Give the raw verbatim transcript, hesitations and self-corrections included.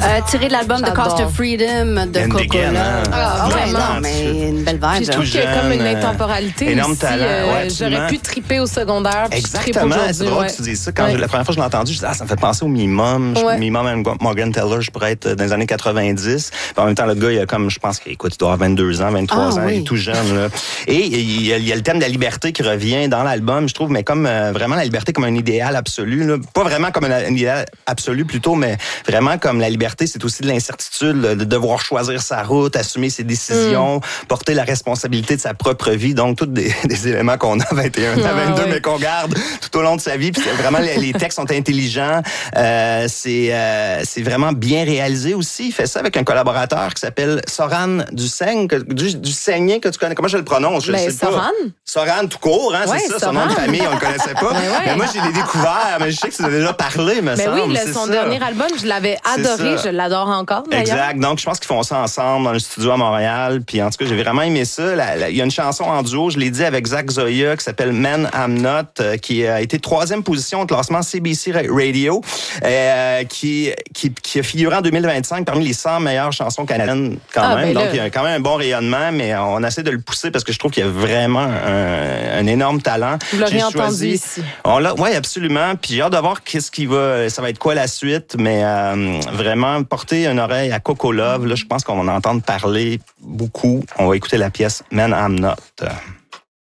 Euh, tiré de l'album The Cost of Freedom de And Coco. again, hein. Ah, ouais, Vraiment. non, mais une belle vibe. Puis je trouve qu'il y a comme une intemporalité énorme aussi. talent, euh, ouais, j'aurais pu triper au secondaire. Puis exactement, je tripe c'est drôle ouais. que tu dises ça. Quand ouais. j'ai, la première fois que je l'ai entendu, je disais, ah, ça me fait penser au Mimum. Ouais. Mimum and Morgan Taylor, je pourrais être dans les années quatre-vingt-dix. Puis en même temps, le gars, il a comme, je pense qu'il écoute, il doit avoir vingt-deux ans, vingt-trois ah, ans, oui. il est tout jeune, là. Et il y, a, il y a le thème de la liberté qui revient dans l'album, je trouve, mais comme euh, vraiment la liberté comme un idéal absolu, là. Pas vraiment comme un, un idéal absolu plutôt, mais vraiment comme la liberté, c'est aussi de l'incertitude, là, de devoir choisir sa route, assumer ses décisions, mm. porter la responsabilité de sa propre vie. Donc, tous des, des éléments qu'on a à vingt et un ans, ah, vingt-deux, oui. mais qu'on garde tout au long de sa vie. Puis c'est vraiment, les, les textes sont intelligents. Euh, c'est, euh, c'est vraiment bien réalisé aussi. Il fait ça avec un collaborateur qui s'appelle Soran Dusseigne, que, du, du Saigné, que tu connais. Comment je le prononce? Je ben, sais pas. Soran? Soran tout court, hein, ouais, c'est ça. Soran. Son nom de famille, on le connaissait pas. mais, ouais. mais moi, j'ai les découvert, mais je sais que tu as déjà parlé, me mais semble. oui, le, c'est son ça. dernier album, je l'avais adoré. Je l'adore encore, d'ailleurs. Exact. Donc, je pense qu'ils font ça ensemble dans le studio à Montréal. Puis, en tout cas, j'ai vraiment aimé ça. La, la, il y a une chanson en duo, je l'ai dit, avec Zach Zoya, qui s'appelle Man I'm Not, euh, qui a été troisième position au classement C B C Radio, euh, qui, qui, qui a figuré en deux mille vingt-cinq parmi les cent meilleures chansons canadiennes quand ah, même. Ben Donc, là. il y a quand même un bon rayonnement, mais on essaie de le pousser parce que je trouve qu'il y a vraiment un, un énorme talent. Vous l'auriez J'ai entendu choisi, ici. On l'a, oui, absolument. Puis j'ai hâte de voir qu'est-ce qui va, ça va être quoi la suite, mais euh, vraiment porter une oreille à Coco Love. Là, je pense qu'on va en entendre parler beaucoup. On va écouter la pièce Man I'm Not.